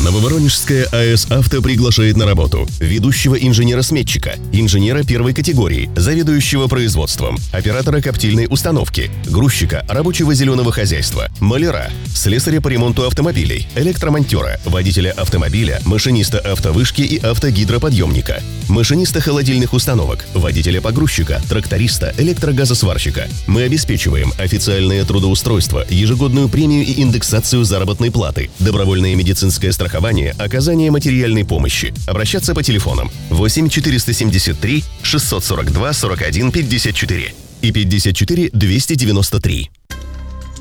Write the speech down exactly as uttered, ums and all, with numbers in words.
Нововоронежская АЭС «Авто» приглашает на работу ведущего инженера-сметчика, инженера первой категории, заведующего производством, оператора коптильной установки, грузчика рабочего зеленого хозяйства, маляра, слесаря по ремонту автомобилей, электромонтера, водителя автомобиля, машиниста автовышки и автогидроподъемника, машиниста холодильных установок, водителя погрузчика, тракториста, электрогазосварщика. Мы обеспечиваем официальное трудоустройство, ежегодную премию и индексацию заработной платы, добровольное медицинское страхование, оказание материальной помощи. Обращаться по телефонам восемь четыреста семьдесят три шестьсот сорок два сорок один пятьдесят четыре и пятьдесят четыре двести девяносто три.